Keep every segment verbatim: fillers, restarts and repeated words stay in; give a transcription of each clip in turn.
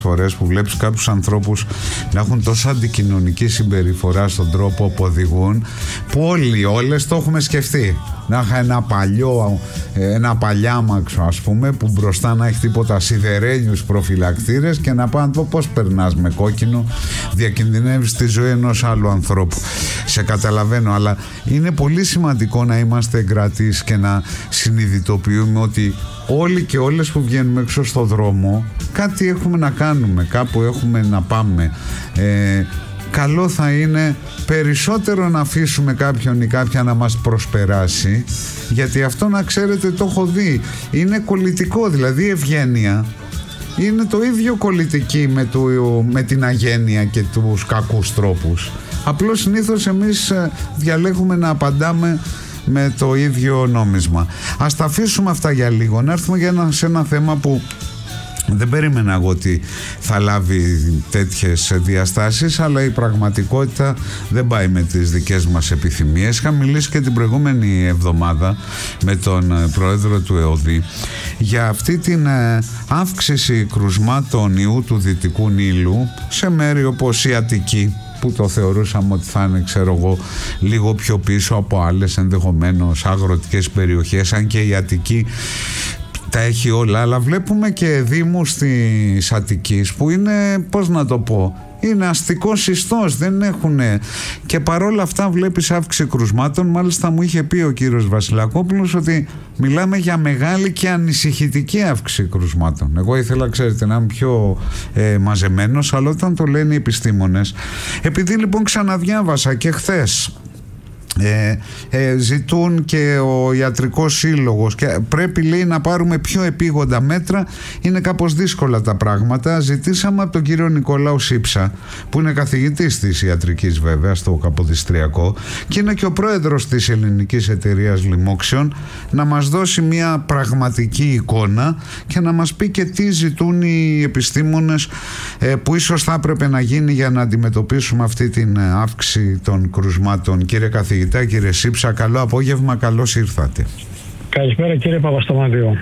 φορές που βλέπεις κάποιους ανθρώπους να έχουν τόσο αντικοινωνική συμπεριφορά στον τρόπο που οδηγούν, που όλοι, όλες το έχουμε σκεφτεί. Να είχα ένα παλιό, ένα παλιάμαξο ας πούμε, που μπροστά να έχει τίποτα σιδερένιους προφυλακτήρες και να πάω να πω πώς περνάς με κόκκινο, διακινδυνεύεις τη ζωή ενός άλλου ανθρώπου. Σε καταλαβαίνω, αλλά είναι πολύ σημαντικό να είμαστε εγκρατείς και να συνειδητοποιούμε ότι όλοι και όλες που βγαίνουμε έξω στο δρόμο κάτι έχουμε να κάνουμε, κάπου έχουμε να πάμε. ε, Καλό θα είναι περισσότερο να αφήσουμε κάποιον ή κάποια να μας προσπεράσει, γιατί αυτό, να ξέρετε, το έχω δει, είναι κολλητικό. Δηλαδή η ευγένεια είναι το ίδιο κολλητική με, το, με την αγένεια και τους κακούς τρόπους. Απλώς συνήθως εμείς διαλέγουμε να απαντάμε με το ίδιο νόμισμα. Ας τα αφήσουμε αυτά για λίγο, να έρθουμε για ένα, σε ένα θέμα που δεν περίμενα εγώ ότι θα λάβει τέτοιες διαστάσεις, αλλά η πραγματικότητα δεν πάει με τις δικές μας επιθυμίες. Είχα μιλήσει και την προηγούμενη εβδομάδα με τον πρόεδρο του ΕΟΔΗ για αυτή την αύξηση κρουσμάτων ιού του Δυτικού Νείλου σε μέρη όπως η Αττική, που το θεωρούσαμε ότι θα είναι, ξέρω εγώ, λίγο πιο πίσω από άλλες ενδεχομένως αγροτικές περιοχές, αν και η Αττική τα έχει όλα, αλλά βλέπουμε και δήμους της Αττικής που είναι, πώς να το πω, είναι αστικός ιστός, δεν έχουν, και παρόλα αυτά βλέπεις αύξηση κρουσμάτων. Μάλιστα μου είχε πει ο κύριος Βασιλακόπουλος ότι μιλάμε για μεγάλη και ανησυχητική αύξηση κρουσμάτων. Εγώ ήθελα, ξέρετε, να είμαι πιο ε, μαζεμένος, αλλά όταν το λένε οι επιστήμονες, επειδή λοιπόν ξαναδιάβασα και χθες, Ε, ε, ζητούν και ο Ιατρικός Σύλλογος και πρέπει, λέει, να πάρουμε πιο επίγοντα μέτρα. Είναι κάπως δύσκολα τα πράγματα. Ζητήσαμε από τον κύριο Νικολάου Σύψα, που είναι καθηγητής της ιατρικής βέβαια στο Καποδιστριακό και είναι και ο πρόεδρος της Ελληνικής Εταιρείας Λοιμόξεων, να μας δώσει μια πραγματική εικόνα και να μας πει και τι ζητούν οι επιστήμονες, ε, που ίσως θα έπρεπε να γίνει για να αντιμετωπίσουμε αυτή την αύξηση των κρουσμάτων. Κύριε καθηγητή, κύριε Σύψα, καλό απόγευμα, καλώς ήρθατε. Καλησπέρα κύριε Παπασταμάτιο.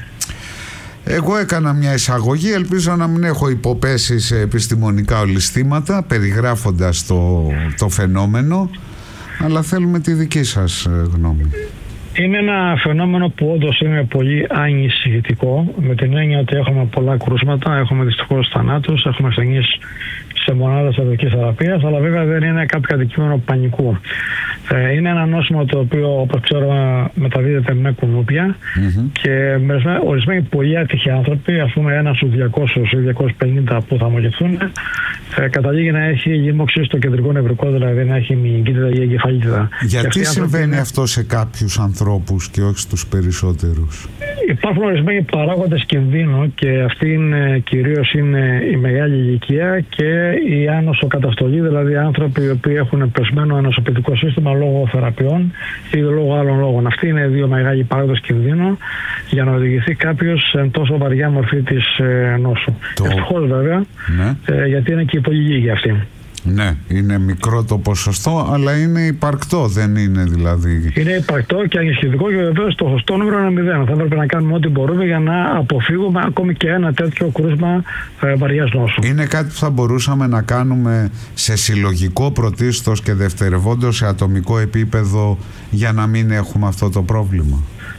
Εγώ έκανα μια εισαγωγή, ελπίζω να μην έχω υποπέσει σε επιστημονικά ολισθήματα περιγράφοντας το, το φαινόμενο, αλλά θέλουμε τη δική σας γνώμη. Είναι ένα φαινόμενο που όντως είναι πολύ ανησυχητικό, με την έννοια ότι έχουμε πολλά κρούσματα, έχουμε δυστυχώς θανάτους, έχουμε ασθενείς σε μονάδες ιατρικής θεραπείας, αλλά βέβαια δεν είναι κάποιο αντικείμενο πανικού. Ε, είναι ένα νόσημα το οποίο, όπως ξέρουμε, μεταδίδεται με κουνούπια mm-hmm. και με ορισμένοι πολύ άτυχοι άνθρωποι, ας πούμε ένα στους διακόσιους ή διακόσιους πενήντα που θα μολυνθούν, ε, καταλήγει να έχει λοιμώξη στο κεντρικό νευρικό, δηλαδή να έχει μυϊκίτιδα ή εγκεφαλίτιδα. Γιατί συμβαίνει είναι... αυτό σε κάποιους ανθρώπους και όχι στους περισσότερους? Υπάρχουν ορισμένοι παράγοντες κινδύνου και αυτή είναι, κυρίως είναι η μεγάλη ηλικία και η άνοσο καταστολή, δηλαδή άνθρωποι οι οποίοι έχουν πεσμένο ανοσοποιητικό σύστημα λόγω θεραπείων ή λόγω άλλων λόγων. Αυτοί είναι δύο μεγάλοι παράγοντες κινδύνου για να οδηγηθεί κάποιος σε τόσο βαριά μορφή της ε, νόσου. Το... Ευτυχώς βέβαια, ναι. ε, γιατί είναι και πολύ λίγοι αυτοί. Ναι, είναι μικρό το ποσοστό, αλλά είναι υπαρκτό, δεν είναι δηλαδή. Είναι υπαρκτό και ανησυχητικό, και βεβαίως το σωστό νούμερο είναι μηδέν. Θα έπρεπε να κάνουμε ό,τι μπορούμε για να αποφύγουμε ακόμη και ένα τέτοιο κρούσμα ε, βαριάς νόσου. Είναι κάτι που θα μπορούσαμε να κάνουμε σε συλλογικό πρωτίστως και δευτερευόντως σε ατομικό επίπεδο για να μην έχουμε αυτό το πρόβλημα?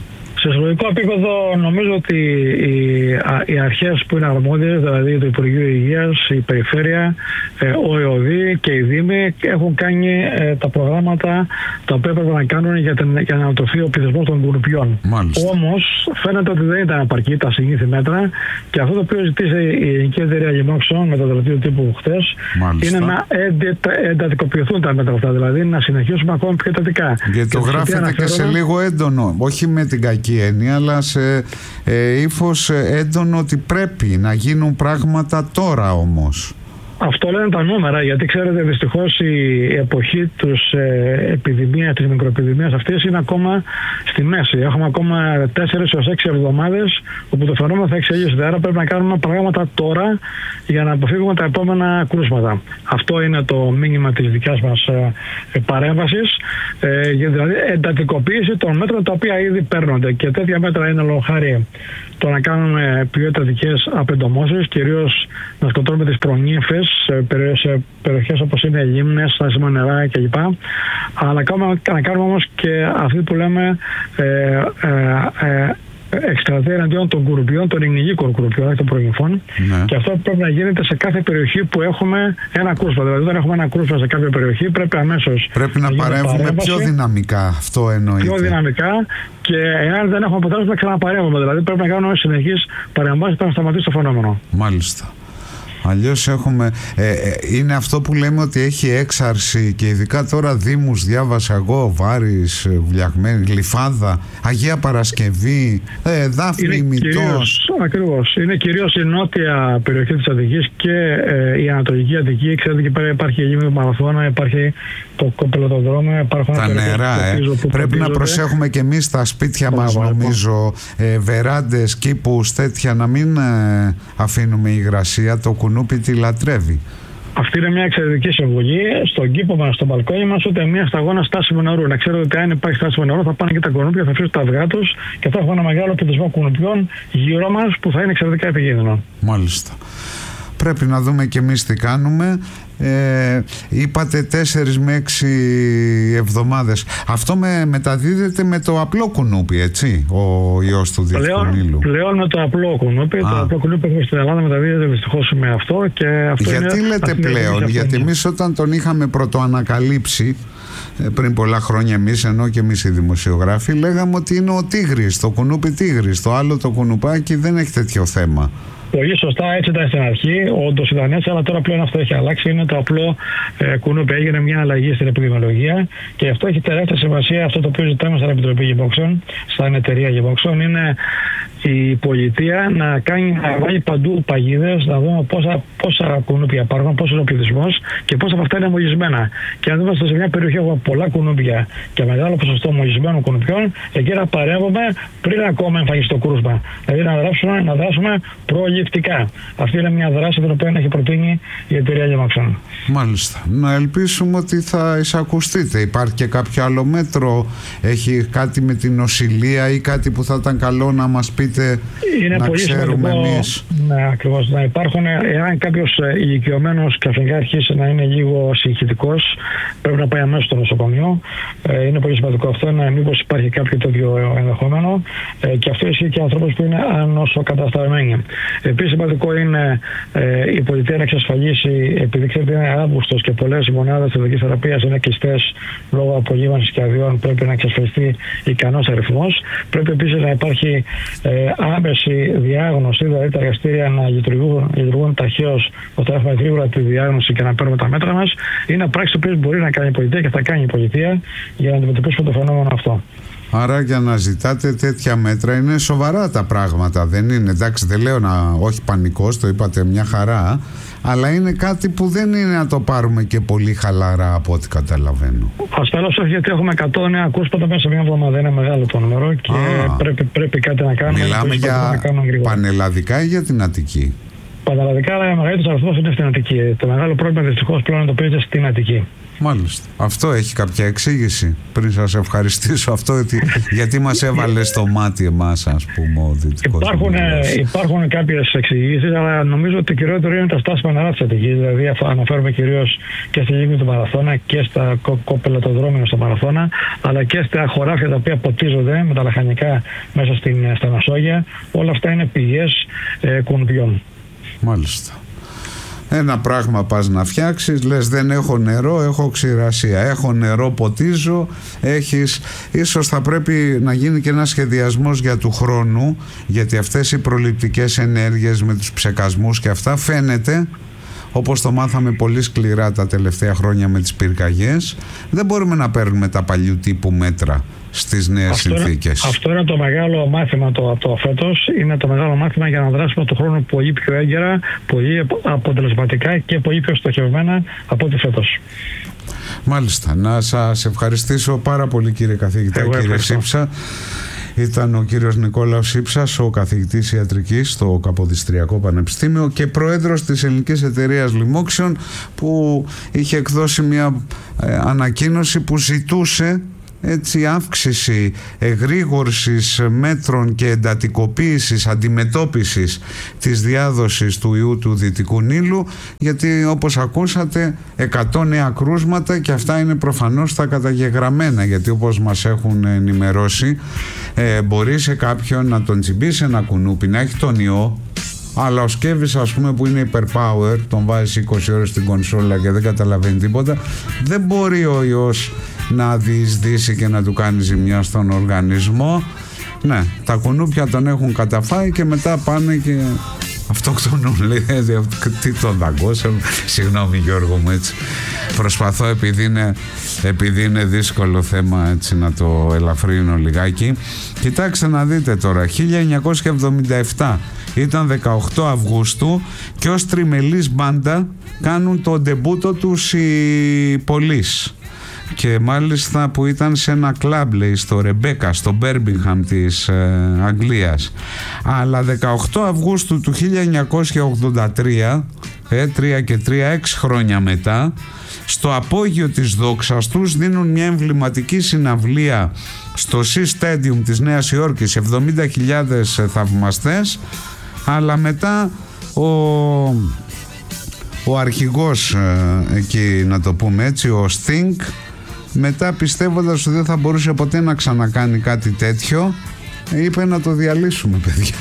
Σε συλλογικό επίπεδο νομίζω ότι οι, οι αρχές που είναι αρμόδιες, δηλαδή το Υπουργείο Υγείας, η Περιφέρεια, ο ΕΟΔΗ και οι Δήμοι, έχουν κάνει ε, τα προγράμματα τα οποία έπρεπε να κάνουν για, την, για να ανατροφεί ο πληθυσμός των κουνουπιών. Όμως φαίνεται ότι δεν ήταν απαρκή τα συνήθη μέτρα, και αυτό το οποίο ζητήσε η Ελληνική Εταιρεία Λοιμόξεων με το δελτίο τύπου χτες είναι να εντατικοποιηθούν τα μέτρα αυτά, δηλαδή να συνεχίσουμε ακόμα πιο εντατικά. Γιατί το γράφετε και σε λίγο έντονο, όχι με την κακή έννοια, αλλά σε ε, ύφος έντονο ότι πρέπει να γίνουν πράγματα τώρα όμως. Αυτό λένε τα νούμερα, γιατί ξέρετε δυστυχώς η εποχή της ε, επιδημίας, της μικροεπιδημίας αυτής είναι ακόμα στη μέση. Έχουμε ακόμα τέσσερις έως έξι εβδομάδες όπου το φαινόμενο θα εξελίσσεται. Άρα πρέπει να κάνουμε πράγματα τώρα για να αποφύγουμε τα επόμενα κρούσματα. Αυτό είναι το μήνυμα της δικιάς μας ε, ε, παρέμβασης. Ε, δηλαδή εντατικοποίηση των μέτρων τα οποία ήδη παίρνονται. Και τέτοια μέτρα είναι λόγω χάρη το να κάνουμε πιο εντατικές απεντομώσεις, κυρίως να σκοτώνουμε τις προνύμφες σε περιοχές όπως είναι λίμνες, στάσιμα νερά κλπ. Αλλά να κάνουμε, να κάνουμε όμως και αυτή που λέμε ε, ε, ε, εκστρατεία εναντίον των κουρουπιών, των υγνηγίκων κουρουπιών, των προνυμφών. Ναι. Και αυτό πρέπει να γίνεται σε κάθε περιοχή που έχουμε ένα κρούσμα. Δηλαδή, όταν έχουμε ένα κρούσμα σε κάποια περιοχή, πρέπει αμέσως. Πρέπει να, να παρέμβουμε πιο δυναμικά. Αυτό εννοείται. Πιο δυναμικά, και εάν δεν έχουμε αποτέλεσμα, να ξαναπαρέμβουμε. Δηλαδή, πρέπει να κάνουμε συνεχείς παρεμβάσεις para να σταματήσει το φαινόμενο. Μάλιστα. Αλλιώς έχουμε, ε, ε, είναι αυτό που λέμε ότι έχει έξαρση, και ειδικά τώρα δήμους, διάβασα εγώ, Βάρης, Βλιαγμένη, Γλυφάδα, Αγία Παρασκευή, ε, Δάφνη, Μητός. Ακριβώς. Είναι κυρίως η νότια περιοχή της Αττικής και ε, η ανατολική Αττική. Ξέρετε, εκεί πέρα υπάρχει η γη του Μαραθώνα, υπάρχει το κοπελωτοδρόμιο, υπάρχουν τα νερά. Ε. Πρέπει να προσέχουμε και εμείς στα σπίτια μας, νομίζω, ε, βεράντες, κήπους, τέτοια, να μην ε, αφήνουμε υγρασία. Το κουνούπι τη λατρεύει. Αυτή είναι μια εξαιρετική συμβουλή. Στον κήπο μας, στο μπαλκόνι μας, ούτε μια σταγόνα στάσιμο νερού. Να ξέρετε ότι αν υπάρχει στάσιμο νερό, θα πάνε και τα κουνούπια, θα αφήσουν τα αυγά τους και θα έχουμε ένα μεγάλο πληθυσμό κουνουπιών γύρω μας που θα είναι εξαιρετικά επικίνδυνο. Μάλιστα. Πρέπει να δούμε και εμείς τι κάνουμε. Ε, είπατε τέσσερις με έξι εβδομάδες. Αυτό με, μεταδίδεται με το απλό κουνούπι, έτσι, ο ιός του διευκονίλου. Πλέον, πλέον με το απλό κουνούπι. Α. Το απλό κουνούπι έχουμε στην Ελλάδα, μεταδίδεται δυστυχώς με αυτό. Και αυτό γιατί είναι, λέτε πλέον? Γιατί εμείς όταν τον είχαμε πρωτοανακαλύψει πριν πολλά χρόνια, εμείς, ενώ και εμείς οι δημοσιογράφοι, λέγαμε ότι είναι ο τίγρης, το κουνούπι τίγρης. Το άλλο το κουνουπάκι δεν έχει τέτοιο θέμα. Πολύ σωστά, έτσι ήταν στην αρχή. Όντως ήταν έτσι, αλλά τώρα πλέον αυτό έχει αλλάξει. Είναι το απλό ε, κουνούπι. Έγινε μια αλλαγή στην επιδημιολογία και αυτό έχει τεράστια σημασία. Αυτό το οποίο ζητάμε στην Επιτροπή Γεμόξεων, σαν εταιρεία Γεμόξεων, είναι η πολιτεία να κάνει, να βάλει παντού παγίδες, να δούμε πόσα, πόσα κουνούπια υπάρχουν, πόσο είναι ο πληθυσμός και πόσα από αυτά είναι μολυσμένα. Και αν είμαστε σε μια περιοχή που έχουμε πολλά κουνούπια και μεγάλο ποσοστό μολυσμένων κουνουπιών, εκεί να παρέμβουμε πριν ακόμα εμφανιστεί το κρούσμα. Δηλαδή να δράσουμε, να δράσουμε προληπτικά. Αυτή είναι μια δράση την οποία έχει προτείνει η εταιρεία Γεμόξεων. Μάλιστα. Να ελπίσουμε ότι θα εισακουστείτε. Υπάρχει και κάποιο άλλο μέτρο? Έχει κάτι με την νοσηλεία ή κάτι που θα ήταν καλό να μας πείτε? Είναι να πολύ ξέρουμε σημαντικό, εμείς. Ναι, ακριβώς, να υπάρχουν. Εάν κάποιος ηλικιωμένος ξαφνικά αρχίσει να είναι λίγο συγχυτικός, πρέπει να πάει αμέσως στο νοσοκομείο. Ε, είναι πολύ σημαντικό αυτό, να μήπως υπάρχει κάποιο τέτοιο ενδεχόμενο. Ε, και αυτό ισχύει και για ανθρώπους που είναι ανοσοκατασταλμένοι. Επίσης, σημαντικό είναι ε, η πολιτεία να εξασφαλίσει, επειδή ξέρετε είναι Αύγουστος και πολλές μονάδες ειδικής θεραπείας είναι κλειστές λόγω απογύμανσης και αδειών, πρέπει να εξασφαλιστεί ικανός αριθμός. Πρέπει επίσης να υπάρχει ε, άμεση διάγνωση, δηλαδή τα εργαστήρια να λειτουργούν, λειτουργούν ταχαίως, ώστε να έχουμε γρήγορα τη διάγνωση και να παίρνουμε τα μέτρα μας. Είναι πράξη που μπορεί να κάνει η πολιτεία και θα κάνει η πολιτεία για να αντιμετωπίσουμε το φαινόμενο αυτό. Άρα για να ζητάτε τέτοια μέτρα είναι σοβαρά τα πράγματα, δεν είναι? Εντάξει, δεν λέω να, όχι πανικός, το είπατε μια χαρά, αλλά είναι κάτι που δεν είναι να το πάρουμε και πολύ χαλαρά από ό,τι καταλαβαίνω. Ασφαλώς όχι, γιατί έχουμε εκατό νέα κρούσματα μέσα σε μια εβδομάδα, είναι μεγάλο το νούμερο και πρέπει, πρέπει κάτι να κάνουμε. Μιλάμε για πανελλαδικά ή για την Αττική? Πανελλαδικά, αλλά ο μεγαλύτερος αριθμός είναι στην Αττική. Το μεγάλο πρόβλημα δυστυχώς πλέον εντοπίζεται στην Αττική. Μάλιστα. Αυτό έχει κάποια εξήγηση? Πριν σας ευχαριστήσω αυτό, ότι, γιατί μας έβαλε στο μάτι εμάς, ας πούμε, ο Δυτικός Υπάρχουν, υπάρχουν κάποιες εξηγήσεις, αλλά νομίζω ότι κυριότερο είναι τα στάσιμα νερά της Αττικής. Δηλαδή αναφέρομαι κυρίως και στη λίμνη του Μαραθώνα και στα κοπελωτοδρόμια στο Μαραθώνα, αλλά και στα χωράφια τα οποία ποτίζονται με τα λαχανικά μέσα στην, στα Μεσόγεια. Όλα αυτά είναι πηγές ε, κουνουπιών. Μάλιστα. Ένα πράγμα πας να φτιάξεις, λες δεν έχω νερό, έχω ξηρασία. Έχω νερό, ποτίζω, έχεις... Ίσως θα πρέπει να γίνει και ένα σχεδιασμός για του χρόνου, γιατί αυτές οι προληπτικές ενέργειες με τους ψεκασμούς και αυτά φαίνεται όπως το μάθαμε πολύ σκληρά τα τελευταία χρόνια με τις πυρκαγιές, δεν μπορούμε να παίρνουμε τα παλιού τύπου μέτρα στις νέες αυτό συνθήκες. Είναι, αυτό είναι το μεγάλο μάθημα το, το φέτος. Είναι το μεγάλο μάθημα για να δράσουμε του χρόνου πολύ πιο έγκαιρα, πολύ αποτελεσματικά και πολύ πιο στοχευμένα από ό,τι φέτος. Μάλιστα. Να σας ευχαριστήσω πάρα πολύ, κύριε καθηγητά, Εγώ κύριε ευχαριστώ. Σύψα. Ήταν ο κύριος Νικόλαος Σύψας, ο καθηγητής ιατρικής στο Καποδιστριακό Πανεπιστήμιο και πρόεδρος της Ελληνικής Εταιρείας Λοιμόξεων, που είχε εκδώσει μια ε, ανακοίνωση που ζητούσε έτσι αύξηση εγρήγορσης μέτρων και εντατικοποίησης αντιμετώπισης της διάδοσης του ιού του Δυτικού Νείλου, γιατί όπως ακούσατε εκατό νέα κρούσματα, και αυτά είναι προφανώς τα καταγεγραμμένα, γιατί όπως μας έχουν ενημερώσει ε, μπορεί σε κάποιον να τον τσιμπήσει ένα κουνούπι, να έχει τον ιό, αλλά ο Σκέβης, ας πούμε, που είναι hyperpower, τον βάζει είκοσι ώρες στην κονσόλα και δεν καταλαβαίνει τίποτα, δεν μπορεί ο ιός να διεισδύσει και να του κάνει ζημιά στον οργανισμό. Ναι, τα κουνούπια τον έχουν καταφάει και μετά πάνε και αυτοκτονούν. Λέει, τι τον δαγκώσαν. Συγγνώμη Γιώργο μου, έτσι προσπαθώ, επειδή είναι, επειδή είναι δύσκολο θέμα, έτσι να το ελαφρύνω λιγάκι. Κοιτάξτε να δείτε τώρα, χίλια εννιακόσια εβδομήντα επτά ήταν δεκαοκτώ Αυγούστου και ως τριμελής μπάντα κάνουν το ντεμπούτο τους οι Police, και μάλιστα που ήταν σε ένα κλαμπ, λέει, στο Ρεμπέκα, στο Μπέρμπιγχαμ της ε, Αγγλίας. Αλλά δεκαοκτώ Αυγούστου του χίλια εννιακόσια ογδόντα τρία, ε, τρία και τρία, έξι χρόνια μετά, στο απόγειο της δόξας τους δίνουν μια εμβληματική συναυλία στο Sea Stadium της Νέας Υόρκης, εβδομήντα χιλιάδες θαυμαστές, αλλά μετά ο... ο αρχηγός ε, εκεί, να το πούμε έτσι, ο Sting, μετά πιστεύοντας ότι δεν θα μπορούσε ποτέ να ξανακάνει κάτι τέτοιο, είπε να το διαλύσουμε, παιδιά.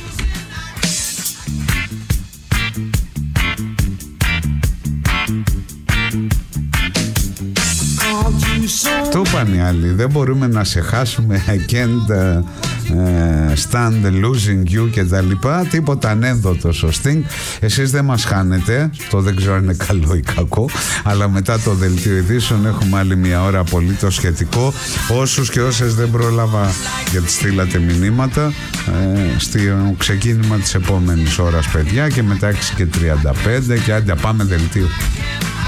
Το είπαν οι άλλοι, δεν μπορούμε να σε χάσουμε, I can't uh, uh, stand losing you και τα λοιπά, τίποτα ανένδοτος ο Sting. Εσείς δεν μας χάνετε, το δεν ξέρω αν είναι καλό ή κακό, αλλά μετά το δελτίο ειδήσεων έχουμε άλλη μια ώρα απολύτως σχετικό. Όσους και όσες δεν πρόλαβα, γιατί στείλατε μηνύματα, ε, στο ξεκίνημα της επόμενης ώρας, παιδιά, και μετά έξι και τριάντα πέντε, και άντε πάμε δελτίο.